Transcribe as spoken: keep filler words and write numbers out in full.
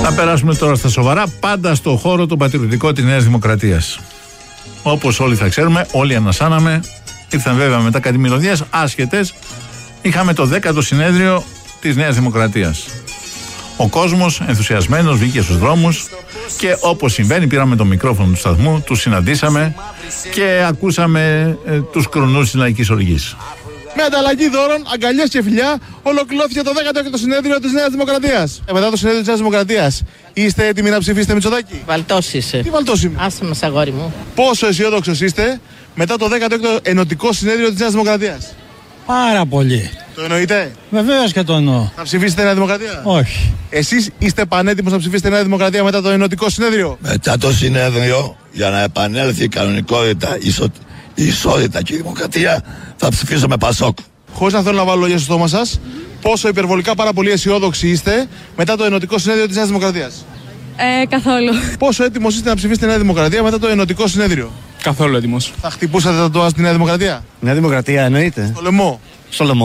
Θα περάσουμε τώρα στα σοβαρά, πάντα στο χώρο το πατριωτικό της Νέας Δημοκρατίας. Όπως όλοι θα ξέρουμε, όλοι ανασάναμε. Ήρθαν βέβαια μετά κάτι μυρωδιές άσχετες. Είχαμε το δέκατο συνέδριο της Νέας Δημοκρατίας. Ο κόσμος ενθουσιασμένος βγήκε στους δρόμους και όπως συμβαίνει πήραμε το μικρόφωνο του σταθμού, τους συναντήσαμε και ακούσαμε ε, τους κρονούς της λαϊκής οργής. Με ανταλλαγή δώρων, αγκαλιές και φιλιά, ολοκληρώθηκε το δέκατο έκτο συνέδριο της Νέας Δημοκρατίας. Ε, μετά το συνέδριο της Νέας Δημοκρατίας, είστε έτοιμοι να ψηφίσετε Μητσοτάκη? Βαλτός είσαι. Τι βαλτός είμαι? Άσε μας, αγόρι μου. Πόσο αισιόδοξος είστε μετά το δέκατο έκτο ενωτικό συνέδριο της Νέας Δημοκρατίας? Πάρα πολύ. Το εννοείτε? Βεβαίως και το εννοώ. Θα ψηφίσετε Νέα Δημοκρατία? Όχι. Εσείς είστε πανέτοιμος να ψηφίσετε Νέα Δημοκρατία μετά το ενωτικό συνέδριο? Μετά το συνέδριο, για να επανέλθει η κανονικότητα, η, ισο... η ισότητα και η δημοκρατία, θα ψηφίσω με Πασόκ. Χωρίς να θέλω να βάλω λόγια στο στόμα σας, πόσο υπερβολικά πάρα πολύ αισιόδοξοι είστε μετά το ενωτικό συνέδριο της Νέας Δημοκρατίας? Ε, καθόλου. Πόσο έτοιμος είστε να ψηφίσετε Νέα Δημοκρατία μετά το ενωτικό συνέδριο? Καθόλου έτοιμος. Θα χτυπούσατε τα τοά στη Νέα Δημοκρατία? Νέα Δημοκρατία εννοείται. Στο λαιμό. Στο λαιμό.